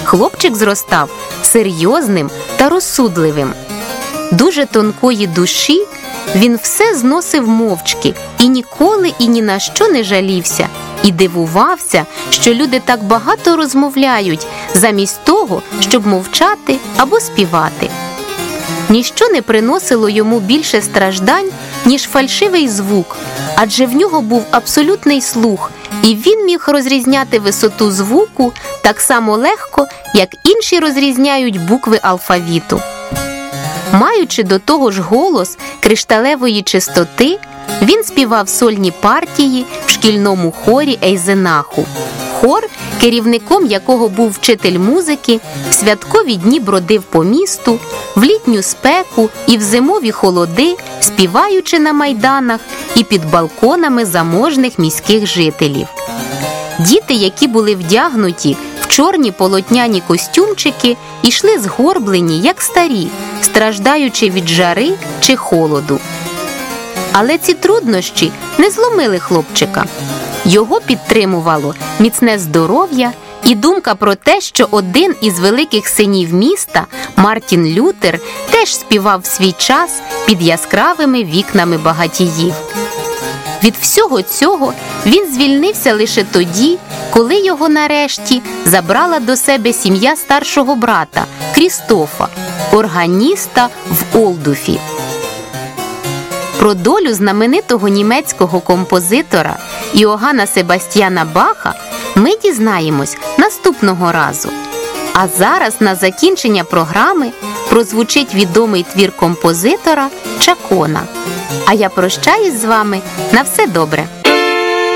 хлопчик зростав серйозним та розсудливим. Дуже тонкої душі, він все зносив мовчки і ніколи і ні на що не жалівся. І дивувався, що люди так багато розмовляють, замість того, щоб мовчати або співати. Ніщо не приносило йому більше страждань, ніж фальшивий звук, адже в нього був абсолютний слух, і він міг розрізняти висоту звуку так само легко, як інші розрізняють букви алфавіту. Маючи до того ж голос кришталевої чистоти, він співав сольні партії в шкільному хорі Ейзенаху. Хор, керівником якого був вчитель музики, в святкові дні бродив по місту, в літню спеку і в зимові холоди, співаючи на майданах і під балконами заможних міських жителів. Діти, які були вдягнуті в чорні полотняні костюмчики, йшли згорблені, як старі, страждаючи від жари чи холоду. Але ці труднощі не зломили хлопчика. Його підтримувало міцне здоров'я і думка про те, що один із великих синів міста, Мартін Лютер, теж співав в свій час під яскравими вікнами багатіїв. Від всього цього він звільнився лише тоді, коли його нарешті забрала до себе сім'я старшого брата Крістофа, органіста в Олдуфі. Про долю знаменитого німецького композитора Йоганна Себастьяна Баха ми дізнаємось наступного разу. А зараз на закінчення програми прозвучить відомий твір композитора Чакона. А я прощаюсь з вами. На все добре!